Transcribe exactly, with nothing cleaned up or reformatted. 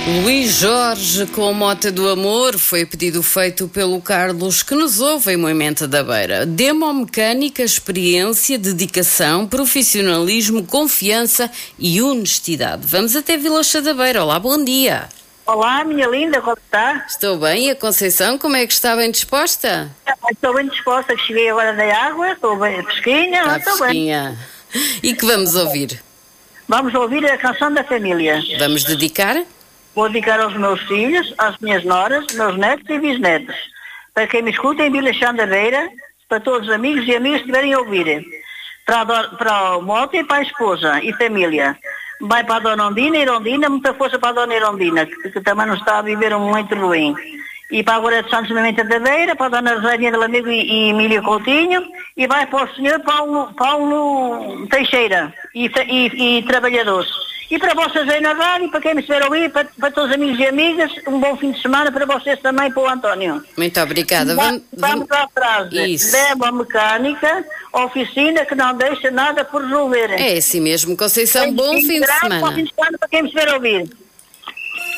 Luís Jorge, com Mota do Amor, foi pedido feito pelo Carlos, que nos ouve em Moimenta da Beira. Demomecânica, experiência, dedicação, profissionalismo, confiança e honestidade. Vamos até Vila Chá da Beira. Olá, bom dia. Olá, minha linda, como está? Estou bem. E a Conceição, como é que está? Bem disposta? Estou bem disposta, que cheguei agora da água, estou bem fresquinha, Está estou fresquinha. bem. E que vamos ouvir? Vamos ouvir a canção da família. Vamos dedicar? Vou dedicar aos meus filhos, às minhas noras, meus netos e bisnetos. Para quem me escuta em Vila Chá da Beira, para todos os amigos e amigas que estiverem a ouvir. Para, a do, para o Mota e para a esposa e família. Vai para a Dona Ondina, Irondina, muita força para a Dona Irondina, que, que também não está a viver um momento ruim. E para a Guarda de Santos Moimenta da Beira, para a Dona Rosária de Lamego e, e Emília Coutinho, e vai para o senhor Paulo, Paulo Teixeira e, e, e trabalhadores. E para vocês aí na rádio, para quem me estiver a ouvir, para, para todos os amigos e amigas, um bom fim de semana para vocês também, para o António. Muito obrigada. Vamos, vamos à frase. Leva a mecânica, oficina que não deixa nada por resolver. É assim mesmo, Conceição. Bom fim de semana. Bom fim de semana para quem me estiver a ouvir.